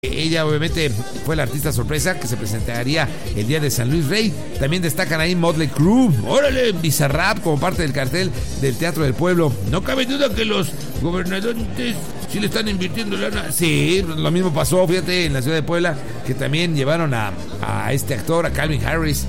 Ella obviamente fue la artista sorpresa que se presentaría el día de San Luis Rey. También destacan ahí Motley Crue, órale, Bizarrap como parte del cartel del Teatro del Pueblo. No cabe duda que los gobernadores sí le están invirtiendo lana. Sí, lo mismo pasó, fíjate, en la ciudad de Puebla, que también llevaron a este actor, a Calvin Harris.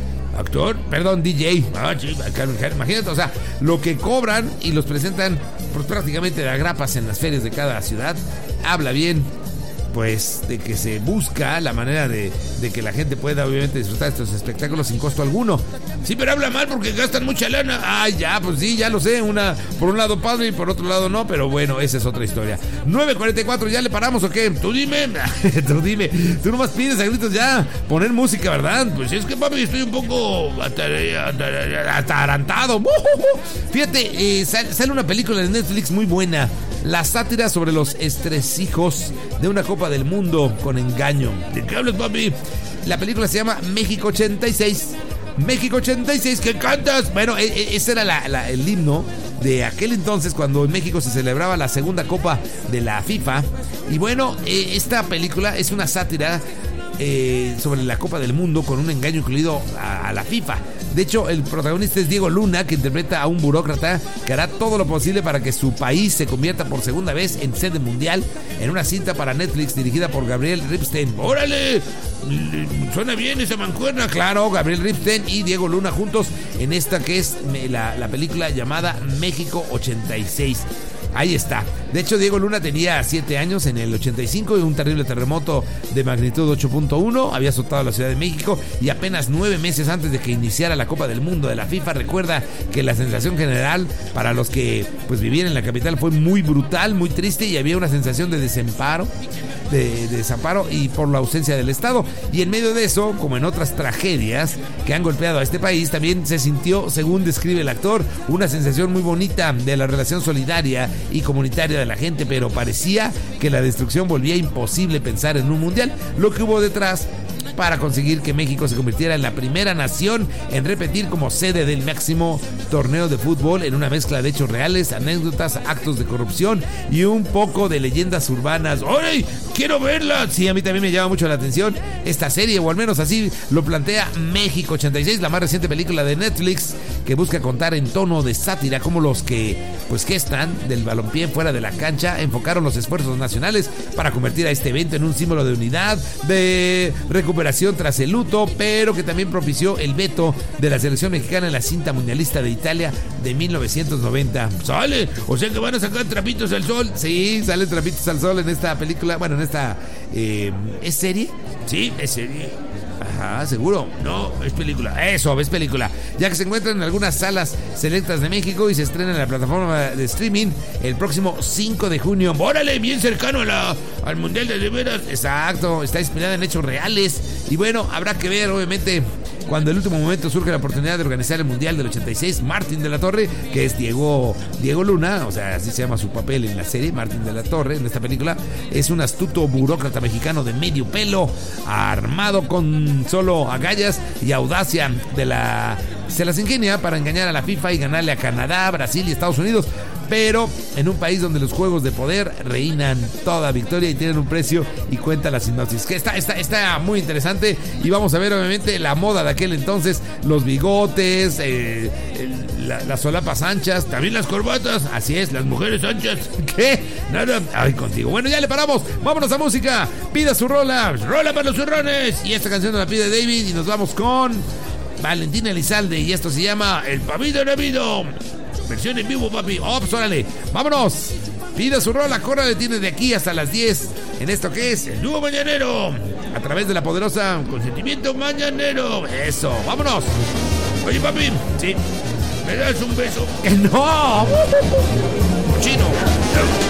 DJ. Sí, Calvin Harris. Imagínate, o sea, lo que cobran y los presentan pues, prácticamente de agrapas en las ferias de cada ciudad. Habla bien, pues, de que se busca la manera de que la gente pueda obviamente disfrutar de estos espectáculos sin costo alguno. Sí, pero habla mal porque gastan mucha lana. Ya, pues sí, ya lo sé. Por un lado padre y por otro lado no, pero bueno, esa es otra historia. 9:44, ¿ya le paramos o qué? Tú dime. Tú nomás pides a gritos ya poner música, ¿verdad? Pues es que, papi, estoy un poco atarantado. Fíjate, sale una película de Netflix muy buena. La sátira sobre los estresijos de una Copa del Mundo con engaño. ¿De qué hablas, papi? La película se llama México 86. México 86, ¿qué cantas? Bueno, ese era el himno de aquel entonces cuando en México se celebraba la segunda Copa de la FIFA. Y bueno, esta película es una sátira sobre la Copa del Mundo con un engaño incluido a la FIFA. De hecho, el protagonista es Diego Luna, que interpreta a un burócrata que hará todo lo posible para que su país se convierta por segunda vez en sede mundial en una cinta para Netflix dirigida por Gabriel Ripstein. ¡Órale! Suena bien esa mancuerna. Claro, Gabriel Ripstein y Diego Luna juntos en esta que es la película llamada México 86. Ahí está. De hecho, Diego Luna tenía 7 años en el 85 y un terrible terremoto de magnitud 8.1 había azotado la Ciudad de México y apenas 9 meses antes de que iniciara la Copa del Mundo de la FIFA, recuerda que la sensación general para los que pues vivían en la capital fue muy brutal, muy triste y había una sensación de desamparo y por la ausencia del Estado. Y en medio de eso, como en otras tragedias que han golpeado a este país, también se sintió, según describe el actor, una sensación muy bonita de la relación solidaria y comunitaria de la gente, pero parecía que la destrucción volvía imposible pensar en un mundial. Lo que hubo detrás para conseguir que México se convirtiera en la primera nación en repetir como sede del máximo torneo de fútbol, en una mezcla de hechos reales, anécdotas, actos de corrupción y un poco de leyendas urbanas. ¡Ay! ¡Quiero verla! Sí, a mí también me llama mucho la atención esta serie, o al menos así lo plantea México 86, la más reciente película de Netflix, que busca contar en tono de sátira cómo los que pues gestan del balompié fuera de la cancha enfocaron los esfuerzos nacionales para convertir a este evento en un símbolo de unidad, de recuperación tras el luto, pero que también propició el veto de la selección mexicana en la cinta mundialista de Italia de 1990. ¡Sale! O sea que van a sacar trapitos al sol. Sí, salen trapitos al sol en esta película. Bueno, en esta... ¿es serie? Sí, es serie. Ajá, seguro. No, es película. Eso, es película. Ya que se encuentra en algunas salas selectas de México y se estrena en la plataforma de streaming el próximo 5 de junio. ¡Órale! Bien cercano al Mundial de Veras. Exacto, está inspirada en hechos reales. Y bueno, habrá que ver, obviamente, cuando en el último momento surge la oportunidad de organizar el Mundial del 86, Martín de la Torre, que es Diego Luna, o sea, así se llama su papel en la serie, Martín de la Torre, en esta película, es un astuto burócrata mexicano de medio pelo, armado con solo agallas y audacia se las ingenia para engañar a la FIFA y ganarle a Canadá, Brasil y Estados Unidos, pero en un país donde los juegos de poder reinan toda victoria y tienen un precio, y cuenta la sinopsis, que está muy interesante. Y vamos a ver obviamente la moda de aquel entonces, los bigotes, las solapas anchas, también las corbatas, así es, las mujeres anchas. ¿Qué? Nada, ay, contigo. Bueno, ya le paramos, vámonos a música, pida su rola para los zurrones, y esta canción la pide David, y nos vamos con Valentina Elizalde, y esto se llama El Pavido Navido. Versión en vivo, papi. Pues órale, vámonos. Pida su rola, córrale, tiene de aquí hasta las 10 en esto que es el Dúo Mañanero, a través de la poderosa Consentimiento Mañanero. Eso, vámonos. Oye, papi, sí, ¿me das un beso? ¡Que no! ¡Chino!